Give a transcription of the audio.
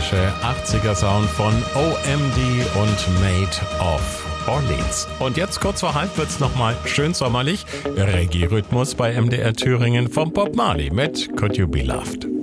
klassische 80er Sound von OMD und Made of Orleans. Und jetzt kurz vor halb wird's nochmal schön sommerlich. Reggae-Rhythmus bei MDR Thüringen vom Bob Marley mit Could You Be Loved.